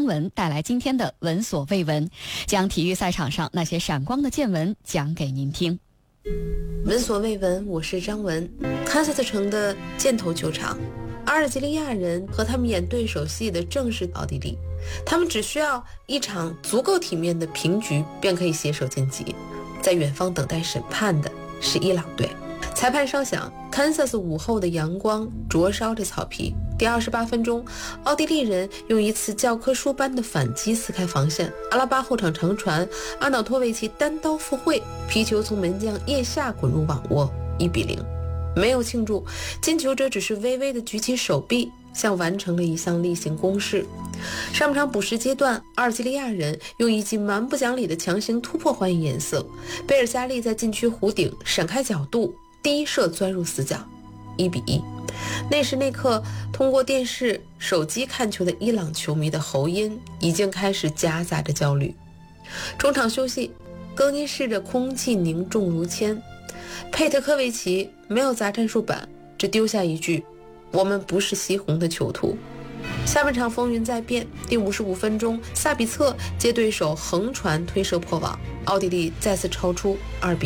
张文带来今天的闻所未闻，将体育赛场上那些闪光的见闻讲给您听。 闻所未闻，我是张文。堪萨斯城的箭头球场，阿尔及利亚人和他们演对手戏的正是奥地利，他们只需要一场足够体面的平局便可以携手晋级。在远方等待审判的是伊朗队。裁判稍响，堪萨斯午后的阳光灼烧着草皮。第28分钟，奥地利人用一次教科书般的反击撕开防线，阿拉巴后场长传，阿瑙托维奇单刀赴会，皮球从门将腋下滚入网窝，1-0。没有庆祝，进球者只是微微地举起手臂，像完成了一项例行公事。上半场补时阶段，阿尔及利亚人用一记蛮不讲理的强行突破还以颜色，贝尔加利在禁区弧顶闪开角度，第一射钻入死角，1-1。那时那刻，通过电视、手机看球的伊朗球迷的喉音已经开始夹杂着焦虑。中场休息，更衣室的空气凝重如铅。佩特科维奇没有砸战术板，只丢下一句：“我们不是西红的囚徒。”下半场风云再变，第55分钟，萨比策接对手横传推射破网，奥地利再次超出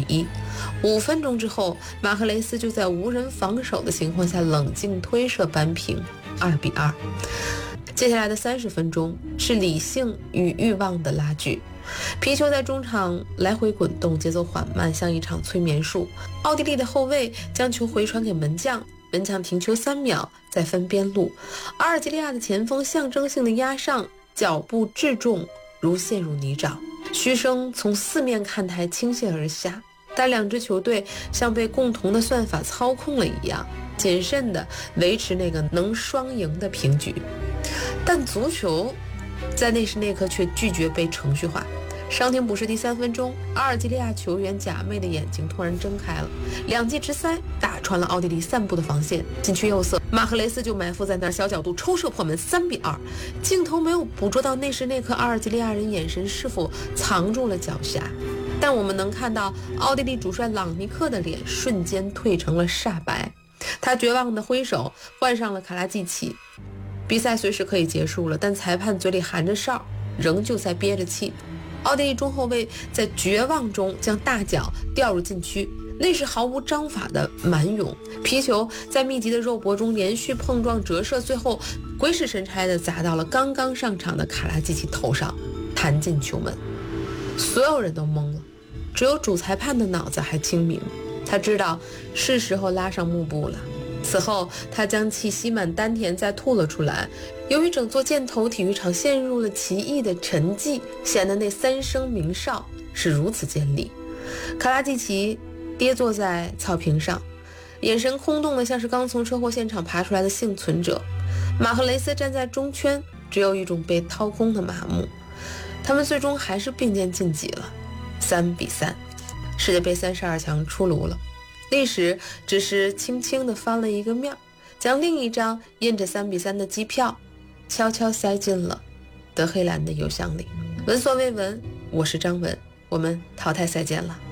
，2-1。5分钟之后，马赫雷斯就在无人防守的情况下冷静推射扳平，2-2。接下来的30分钟是理性与欲望的拉锯，皮球在中场来回滚动，节奏缓慢，像一场催眠术。奥地利的后卫将球回传给门将，门将停球3秒，再分边路。阿尔及利亚的前锋象征性的压上，脚步质重，如陷入泥沼。嘘声从四面看台倾泻而下，但两支球队像被共同的算法操控了一样，谨慎地维持那个能双赢的平局。但足球在那时那刻却拒绝被程序化。伤停补时第3分钟，阿尔及利亚球员假寐的眼睛突然睁开了，两记直塞打穿了奥地利散布的防线，禁区右侧马赫雷斯就埋伏在那儿，小角度抽射破门，3-2。镜头没有捕捉到那时那刻阿尔及利亚人眼神是否藏住了狡黠，但我们能看到奥地利主帅朗尼克的脸瞬间褪成了煞白，他绝望地挥手换上了卡拉季奇。比赛随时可以结束了，但裁判嘴里含着哨，仍旧在憋着气。奥地利中后卫在绝望中将大脚掉入禁区，那是毫无章法的蛮勇，皮球在密集的肉搏中连续碰撞折射，最后鬼使神差地砸到了刚刚上场的卡拉季奇头上，弹进球门。所有人都懵了，只有主裁判的脑子还清明，他知道是时候拉上幕布了。此后他将气吸满丹田再吐了出来。由于整座箭头体育场陷入了奇异的沉寂，显得那3声鸣哨是如此尖利。卡拉季奇跌坐在草坪上，眼神空洞的像是刚从车祸现场爬出来的幸存者。马赫雷斯站在中圈，只有一种被掏空的麻木。他们最终还是并肩晋级了，3-3。世界杯32强出炉了，历史只是轻轻地翻了一个面，将另一张印着3-3的机票悄悄塞进了德黑兰的邮箱里。闻所未闻，我是张文，我们淘汰赛见了。